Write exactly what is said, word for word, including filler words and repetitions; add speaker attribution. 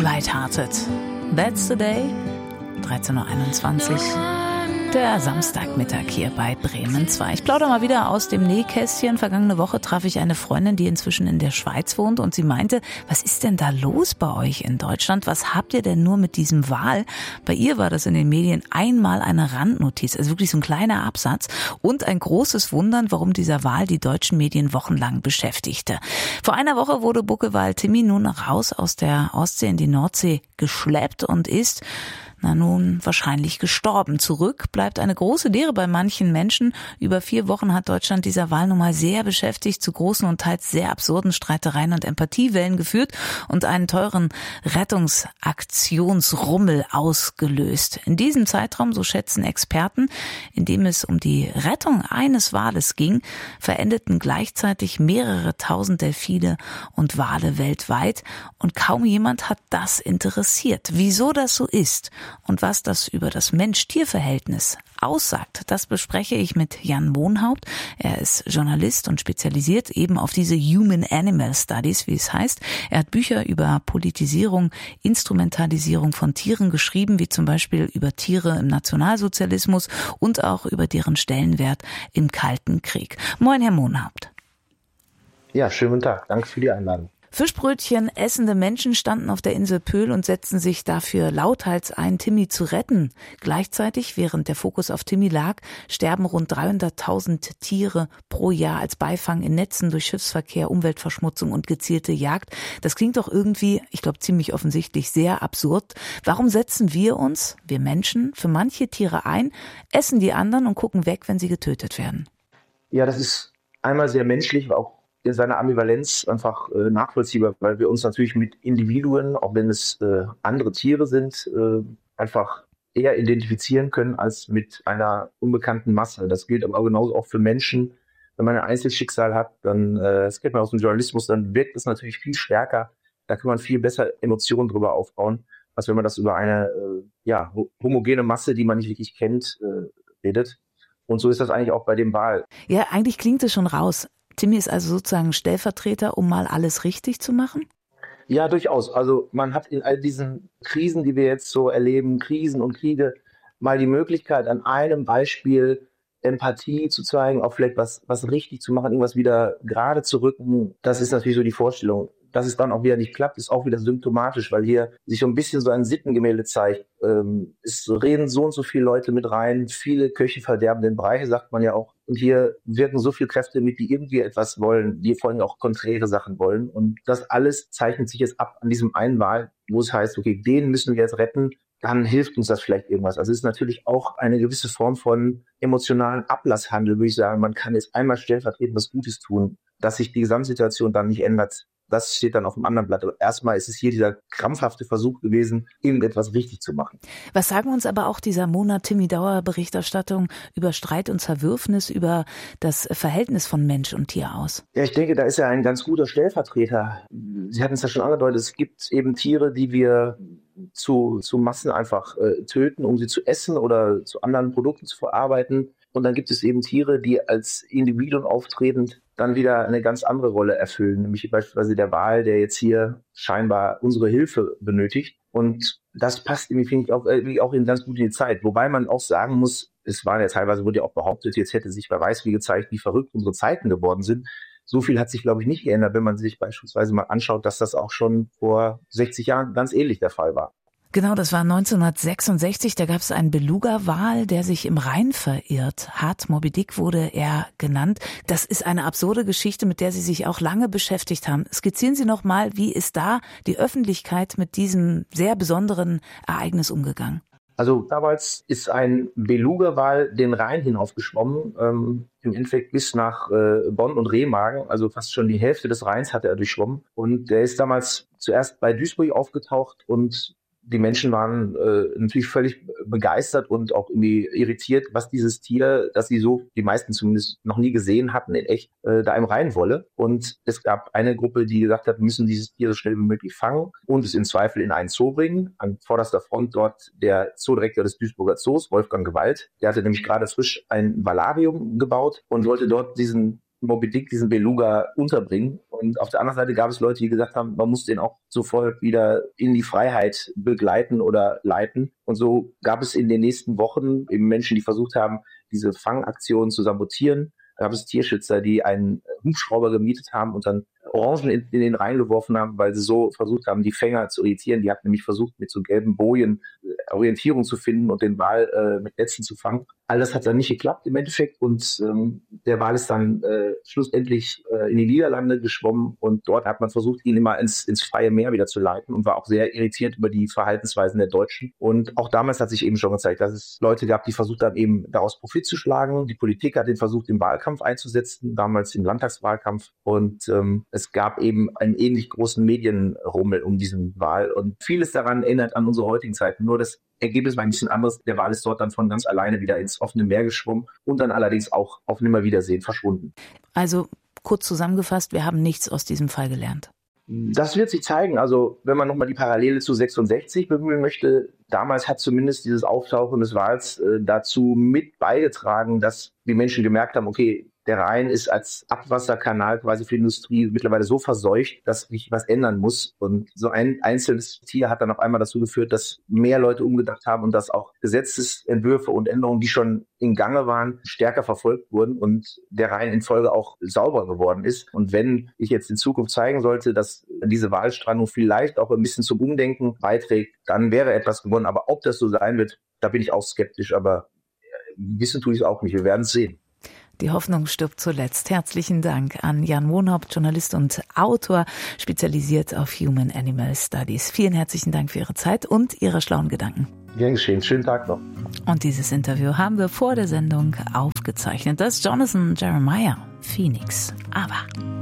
Speaker 1: Lighthearted. That's the day. dreizehn Uhr einundzwanzig. Der Samstagmittag hier bei Bremen zwei. Ich plaudere mal wieder aus dem Nähkästchen. Vergangene Woche traf ich eine Freundin, die inzwischen in der Schweiz wohnt, und sie meinte, was ist denn da los bei euch in Deutschland? Was habt ihr denn nur mit diesem Wahl? Bei ihr war das in den Medien einmal eine Randnotiz, also wirklich so ein kleiner Absatz und ein großes Wundern, warum dieser Wahl die deutschen Medien wochenlang beschäftigte. Vor einer Woche wurde Buckewaal Timmy nun raus aus der Ostsee in die Nordsee geschleppt und ist na nun wahrscheinlich gestorben. Zurück bleibt eine große Leere bei manchen Menschen. Über vier Wochen hat Deutschland dieser Wahl nun mal sehr beschäftigt, zu großen und teils sehr absurden Streitereien und Empathiewellen geführt und einen teuren Rettungsaktionsrummel ausgelöst. In diesem Zeitraum, so schätzen Experten, in dem es um die Rettung eines Wales ging, verendeten gleichzeitig mehrere tausend Delfine und Wale weltweit, und kaum jemand hat das interessiert. Wieso das so ist und was das über das Mensch-Tier-Verhältnis aussagt, das bespreche ich mit Jan Mohnhaupt. Er ist Journalist und spezialisiert eben auf diese Human-Animal Studies, wie es heißt. Er hat Bücher über Politisierung, Instrumentalisierung von Tieren geschrieben, wie zum Beispiel über Tiere im Nationalsozialismus und auch über deren Stellenwert im Kalten Krieg. Moin, Herr Mohnhaupt.
Speaker 2: Ja, schönen guten Tag. Danke für die Einladung.
Speaker 1: Fischbrötchen essende Menschen standen auf der Insel Pöhl und setzten sich dafür lauthals ein, Timmy zu retten. Gleichzeitig, während der Fokus auf Timmy lag, sterben rund dreihunderttausend Tiere pro Jahr als Beifang in Netzen durch Schiffsverkehr, Umweltverschmutzung und gezielte Jagd. Das klingt doch irgendwie, ich glaube ziemlich offensichtlich, sehr absurd. Warum setzen wir uns, wir Menschen, für manche Tiere ein, essen die anderen und gucken weg, wenn sie getötet werden?
Speaker 2: Ja, das ist einmal sehr menschlich, aber auch in seiner Ambivalenz einfach äh, nachvollziehbar, weil wir uns natürlich mit Individuen, auch wenn es äh, andere Tiere sind, äh, einfach eher identifizieren können als mit einer unbekannten Masse. Das gilt aber auch genauso auch für Menschen. Wenn man ein Einzelschicksal hat, dann, äh, das kennt man aus dem Journalismus, dann wirkt es natürlich viel stärker. Da kann man viel besser Emotionen drüber aufbauen, als wenn man das über eine äh, ja, homogene Masse, die man nicht wirklich kennt, äh, redet. Und so ist das eigentlich auch bei dem Wal.
Speaker 1: Ja, eigentlich klingt es schon raus. Timmy ist also sozusagen Stellvertreter, um mal alles richtig zu machen?
Speaker 2: Ja, durchaus. Also man hat in all diesen Krisen, die wir jetzt so erleben, Krisen und Kriege, mal die Möglichkeit, an einem Beispiel Empathie zu zeigen, auch vielleicht was, was richtig zu machen, irgendwas wieder gerade zu rücken. Das ist natürlich so die Vorstellung. Dass es dann auch wieder nicht klappt, ist auch wieder symptomatisch, weil hier sich so ein bisschen so ein Sittengemälde zeigt. Ähm, es reden so und so viele Leute mit rein, viele Köche verderben den Brei, sagt man ja auch. Und hier wirken so viele Kräfte mit, die irgendwie etwas wollen, die vor allem auch konträre Sachen wollen. Und das alles zeichnet sich jetzt ab an diesem einen Wahl, wo es heißt, okay, den müssen wir jetzt retten, dann hilft uns das vielleicht irgendwas. Also es ist natürlich auch eine gewisse Form von emotionalen Ablasshandel, würde ich sagen. Man kann jetzt einmal stellvertretend was Gutes tun, dass sich die Gesamtsituation dann nicht ändert. Das steht dann auf dem anderen Blatt. Aber erstmal ist es hier dieser krampfhafte Versuch gewesen, irgendetwas richtig zu machen.
Speaker 1: Was sagen uns aber auch dieser Monat Timmy Dauer Berichterstattung über Streit und Zerwürfnis, über das Verhältnis von Mensch und Tier aus?
Speaker 2: Ja, ich denke, da ist er ein ganz guter Stellvertreter. Sie hatten es ja schon angedeutet, es gibt eben Tiere, die wir zu, zu Massen einfach äh, töten, um sie zu essen oder zu anderen Produkten zu verarbeiten. Und dann gibt es eben Tiere, die als Individuen auftretend dann wieder eine ganz andere Rolle erfüllen, nämlich beispielsweise der Wal, der jetzt hier scheinbar unsere Hilfe benötigt. Und das passt irgendwie, finde ich, auch, irgendwie auch in ganz gut in die Zeit. Wobei man auch sagen muss, es war ja teilweise, wurde ja auch behauptet, jetzt hätte sich wer weiß wie gezeigt, wie verrückt unsere Zeiten geworden sind. So viel hat sich, glaube ich, nicht geändert, wenn man sich beispielsweise mal anschaut, dass das auch schon vor sechzig Jahren ganz ähnlich der Fall war.
Speaker 1: Genau, das war neunzehnhundertsechsundsechzig, da gab es einen Beluga-Wal, der sich im Rhein verirrt hat. Moby Dick wurde er genannt. Das ist eine absurde Geschichte, mit der Sie sich auch lange beschäftigt haben. Skizzieren Sie noch mal, wie ist da die Öffentlichkeit mit diesem sehr besonderen Ereignis umgegangen?
Speaker 2: Also damals ist ein Beluga-Wal den Rhein hinaufgeschwommen, ähm, im Endeffekt bis nach äh, Bonn und Remagen, also fast schon die Hälfte des Rheins hatte er durchschwommen. Und der ist damals zuerst bei Duisburg aufgetaucht und die Menschen waren äh, natürlich völlig begeistert und auch irgendwie irritiert, was dieses Tier, das sie so, die meisten zumindest, noch nie gesehen hatten in echt, äh, da im Rhein wolle. Und es gab eine Gruppe, die gesagt hat, wir müssen dieses Tier so schnell wie möglich fangen und es im Zweifel in einen Zoo bringen. An vorderster Front dort der Zoodirektor des Duisburger Zoos, Wolfgang Gewalt. Der hatte nämlich gerade frisch ein Valarium gebaut und wollte dort diesen Moby Dick, diesen Beluga, unterbringen. Und auf der anderen Seite gab es Leute, die gesagt haben, man muss den auch sofort wieder in die Freiheit begleiten oder leiten. Und so gab es in den nächsten Wochen eben Menschen, die versucht haben, diese Fangaktionen zu sabotieren. Da gab es Tierschützer, die einen Hubschrauber gemietet haben und dann Orangen in, in den Rhein geworfen haben, weil sie so versucht haben, die Fänger zu irritieren. Die hatten nämlich versucht, mit so gelben Bojen Orientierung zu finden und den Wal äh, mit Netzen zu fangen. All das hat dann nicht geklappt im Endeffekt und ähm, der Wal ist dann äh, schlussendlich äh, in die Niederlande geschwommen und dort hat man versucht, ihn immer ins, ins freie Meer wieder zu leiten und war auch sehr irritiert über die Verhaltensweisen der Deutschen. Und auch damals hat sich eben schon gezeigt, dass es Leute gab, die versucht haben, eben daraus Profit zu schlagen. Die Politik hat den versucht, im Wahlkampf einzusetzen, damals im Landtagswahlkampf. Und ähm, es gab eben einen ähnlich großen Medienrummel um diesen Wal. Und vieles daran erinnert an unsere heutigen Zeiten. Nur das Ergebnis war ein bisschen anderes. Der Wal ist dort dann von ganz alleine wieder ins offene Meer geschwommen und dann allerdings auch auf Nimmerwiedersehen verschwunden.
Speaker 1: Also kurz zusammengefasst, wir haben nichts aus diesem Fall gelernt.
Speaker 2: Das wird sich zeigen. Also wenn man nochmal die Parallele zu sechsundsechzig bemühen möchte, damals hat zumindest dieses Auftauchen des Wals äh, dazu mit beigetragen, dass die Menschen gemerkt haben, okay, der Rhein ist als Abwasserkanal quasi für die Industrie mittlerweile so verseucht, dass sich was ändern muss. Und so ein einzelnes Tier hat dann auf einmal dazu geführt, dass mehr Leute umgedacht haben und dass auch Gesetzesentwürfe und Änderungen, die schon in Gange waren, stärker verfolgt wurden und der Rhein in Folge auch sauber geworden ist. Und wenn ich jetzt in Zukunft zeigen sollte, dass diese Walstrandung vielleicht auch ein bisschen zum Umdenken beiträgt, dann wäre etwas gewonnen. Aber ob das so sein wird, da bin ich auch skeptisch. Aber wissen tue ich es auch nicht. Wir werden es sehen.
Speaker 1: Die Hoffnung stirbt zuletzt. Herzlichen Dank an Jan Mohnhaupt, Journalist und Autor, spezialisiert auf Human Animal Studies. Vielen herzlichen Dank für Ihre Zeit und Ihre schlauen Gedanken.
Speaker 2: Gern geschehen. Schönen Tag noch.
Speaker 1: Und dieses Interview haben wir vor der Sendung aufgezeichnet. Das ist Jonathan Jeremiah, Phoenix. Aber